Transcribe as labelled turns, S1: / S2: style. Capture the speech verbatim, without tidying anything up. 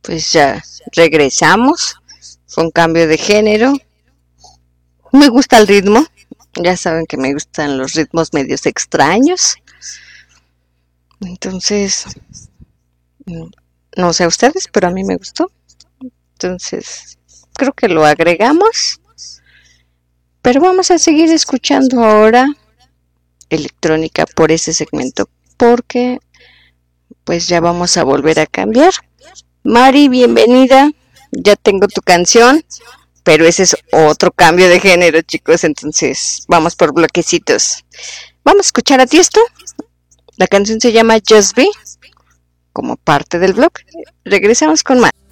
S1: Pues ya regresamos. Fue un cambio de género. Me gusta el ritmo. Ya saben que me gustan los ritmos medios extraños. Entonces, no sé a ustedes, pero a mí me gustó. Entonces, creo que lo agregamos. Pero vamos a seguir escuchando ahora electrónica por ese segmento, porque pues ya vamos a volver a cambiar. Mari, bienvenida. Ya tengo tu canción, pero ese es otro cambio de género, chicos. Entonces, vamos por bloquecitos. Vamos a escuchar a Tiesto. La canción se llama Just Be, como parte del blog. Regresamos con más.